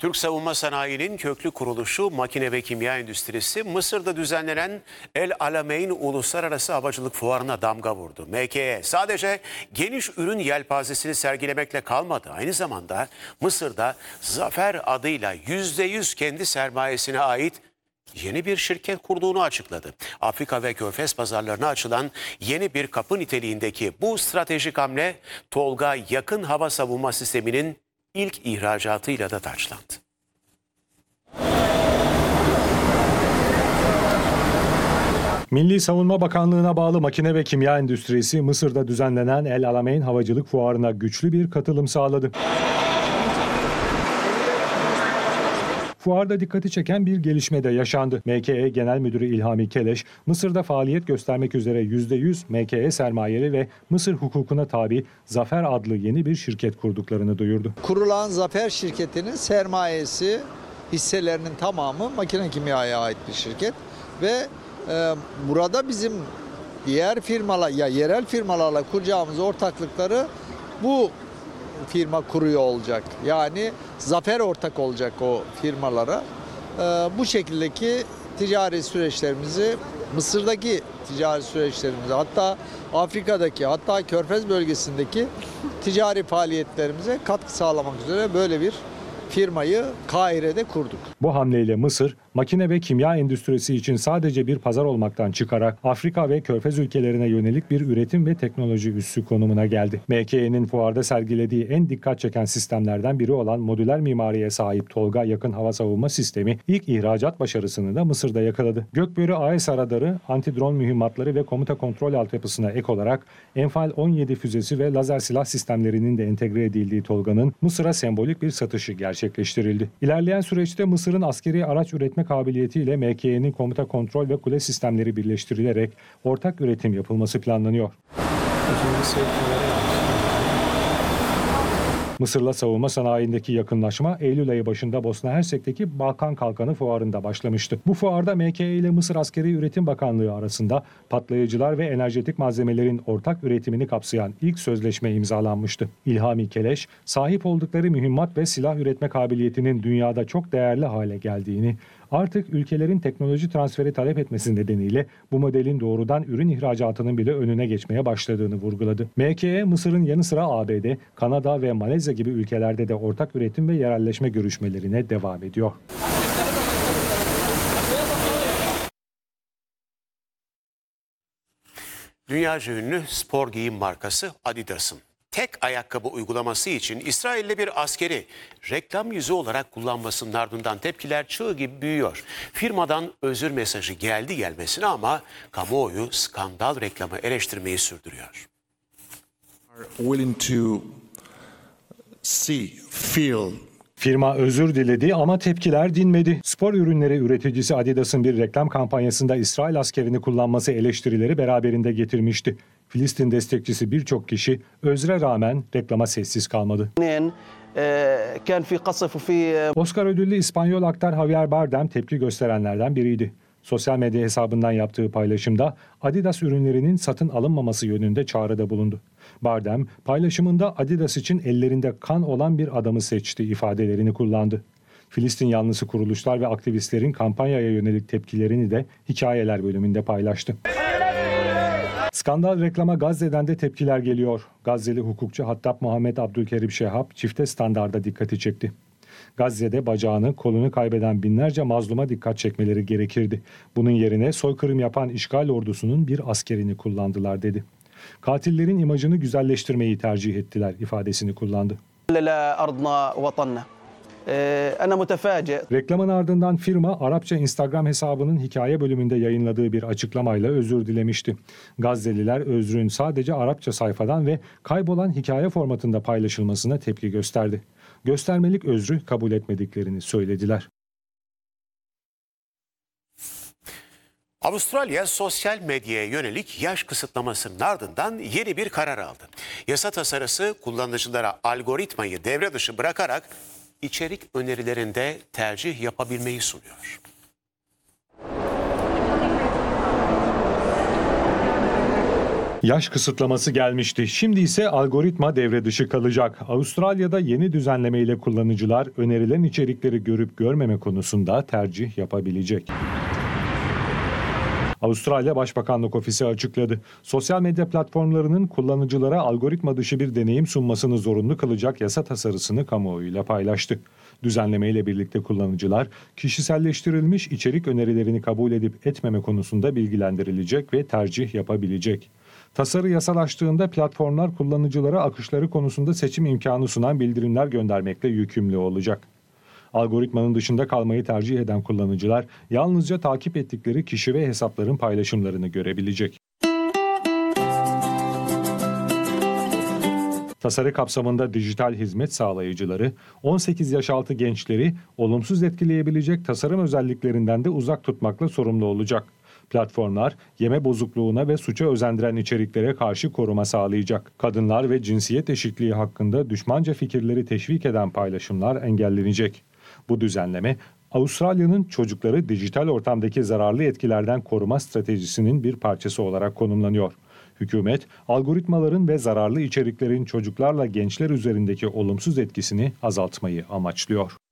Türk savunma sanayinin köklü kuruluşu makine ve kimya endüstrisi Mısır'da düzenlenen El Alamein Uluslararası Havacılık Fuarı'na damga vurdu. MKE sadece geniş ürün yelpazesini sergilemekle kalmadı. Aynı zamanda Mısır'da Zafer adıyla %100 kendi sermayesine ait yeni bir şirket kurduğunu açıkladı. Afrika ve Körfez pazarlarına açılan yeni bir kapı niteliğindeki bu stratejik hamle Tolga yakın hava savunma sisteminin ilk ihracatıyla da taçlandı. Milli Savunma Bakanlığı'na bağlı makine ve kimya endüstrisi Mısır'da düzenlenen El Alamein Havacılık Fuarı'na güçlü bir katılım sağladı. Fuarda dikkati çeken bir gelişme de yaşandı. MKE Genel Müdürü İlhami Keleş, Mısır'da faaliyet göstermek üzere %100 MKE sermayeli ve Mısır hukukuna tabi Zafer adlı yeni bir şirket kurduklarını duyurdu. Kurulan Zafer şirketinin sermayesi, hisselerinin tamamı makine kimyaya ait bir şirket ve burada bizim diğer firmalar ya yerel firmalarla kuracağımız ortaklıkları bu firma kuruyor olacak. Yani Zafer ortak olacak o firmalara. Bu şekildeki ticari süreçlerimizi, Mısır'daki ticari süreçlerimizi, hatta Afrika'daki, hatta Körfez bölgesindeki ticari faaliyetlerimize katkı sağlamak üzere böyle bir firmayı Kahire'de kurduk. Bu hamleyle Mısır, makine ve kimya endüstrisi için sadece bir pazar olmaktan çıkarak Afrika ve Körfez ülkelerine yönelik bir üretim ve teknoloji üssü konumuna geldi. MKE'nin fuarda sergilediği en dikkat çeken sistemlerden biri olan modüler mimariye sahip Tolga yakın hava savunma sistemi ilk ihracat başarısını da Mısır'da yakaladı. Gökbörü AESA radarı, antidron mühimmatları ve komuta kontrol altyapısına ek olarak Enfal 17 füzesi ve lazer silah sistemlerinin de entegre edildiği Tolga'nın Mısır'a sembolik bir satışı gerçekleştirildi. İlerleyen süreçte Mısır'ın askeri araç üretme kabiliyetiyle MKE'nin komuta kontrol ve kule sistemleri birleştirilerek ortak üretim yapılması planlanıyor. Mısır'la savunma sanayindeki yakınlaşma Eylül ayı başında Bosna Hersek'teki Balkan Kalkanı Fuarı'nda başlamıştı. Bu fuarda MKE ile Mısır Askeri Üretim Bakanlığı arasında patlayıcılar ve enerjetik malzemelerin ortak üretimini kapsayan ilk sözleşme imzalanmıştı. İlhami Keleş, sahip oldukları mühimmat ve silah üretme kabiliyetinin dünyada çok değerli hale geldiğini, artık ülkelerin teknoloji transferi talep etmesi nedeniyle bu modelin doğrudan ürün ihracatının bile önüne geçmeye başladığını vurguladı. MKE, Mısır'ın yanı sıra ABD, Kanada ve Malezya gibi ülkelerde de ortak üretim ve yerelleşme görüşmelerine devam ediyor. Dünyaca ünlü spor giyim markası Adidas'ın tek ayakkabı uygulaması için İsrail'li bir askeri reklam yüzü olarak kullanmasının ardından tepkiler çığ gibi büyüyor. Firmadan özür mesajı geldi gelmesine ama kamuoyu skandal reklamı eleştirmeyi sürdürüyor. Willing to see, feel. Firma özür diledi ama tepkiler dinmedi. Spor ürünleri üreticisi Adidas'ın bir reklam kampanyasında İsrail askerini kullanması eleştirileri beraberinde getirmişti. Filistin destekçisi birçok kişi özre rağmen reklama sessiz kalmadı. Oscar ödüllü İspanyol aktör Javier Bardem tepki gösterenlerden biriydi. Sosyal medya hesabından yaptığı paylaşımda Adidas ürünlerinin satın alınmaması yönünde çağrıda bulundu. Bardem paylaşımında Adidas için ellerinde kan olan bir adamı seçti ifadelerini kullandı. Filistin yanlısı kuruluşlar ve aktivistlerin kampanyaya yönelik tepkilerini de hikayeler bölümünde paylaştı. Skandal reklama Gazze'den de tepkiler geliyor. Gazze'li hukukçu Hattab Muhammed Abdülkerim Şehab çifte standarda dikkati çekti. Gazze'de bacağını, kolunu kaybeden binlerce mazluma dikkat çekmeleri gerekirdi. Bunun yerine soykırım yapan işgal ordusunun bir askerini kullandılar dedi. Katillerin imajını güzelleştirmeyi tercih ettiler ifadesini kullandı. Reklamın ardından firma Arapça Instagram hesabının hikaye bölümünde yayınladığı bir açıklamayla özür dilemişti. Gazze'liler özrün sadece Arapça sayfadan ve kaybolan hikaye formatında paylaşılmasına tepki gösterdi. Göstermelik özrü kabul etmediklerini söylediler. Avustralya sosyal medyaya yönelik yaş kısıtlamasının ardından yeni bir karar aldı. Yasa tasarısı kullanıcılara algoritmayı devre dışı bırakarak içerik önerilerinde tercih yapabilmeyi sunuyor. Yaş kısıtlaması gelmişti. Şimdi ise algoritma devre dışı kalacak. Avustralya'da yeni düzenleme ile kullanıcılar önerilen içerikleri görüp görmeme konusunda tercih yapabilecek. Avustralya Başbakanlık Ofisi açıkladı. Sosyal medya platformlarının kullanıcılara algoritma dışı bir deneyim sunmasını zorunlu kılacak yasa tasarısını kamuoyuyla paylaştı. Düzenleme ile birlikte kullanıcılar kişiselleştirilmiş içerik önerilerini kabul edip etmeme konusunda bilgilendirilecek ve tercih yapabilecek. Tasarı yasalaştığında platformlar kullanıcılara akışları konusunda seçim imkanı sunan bildirimler göndermekle yükümlü olacak. Algoritmanın dışında kalmayı tercih eden kullanıcılar yalnızca takip ettikleri kişi ve hesapların paylaşımlarını görebilecek. Tasarı kapsamında dijital hizmet sağlayıcıları 18 yaş altı gençleri olumsuz etkileyebilecek tasarım özelliklerinden de uzak tutmakla sorumlu olacak. Platformlar yeme bozukluğuna ve suça özendiren içeriklere karşı koruma sağlayacak. Kadınlar ve cinsiyet eşitliği hakkında düşmanca fikirleri teşvik eden paylaşımlar engellenecek. Bu düzenleme Avustralya'nın çocukları dijital ortamdaki zararlı etkilerden koruma stratejisinin bir parçası olarak konumlanıyor. Hükümet, algoritmaların ve zararlı içeriklerin çocuklarla gençler üzerindeki olumsuz etkisini azaltmayı amaçlıyor.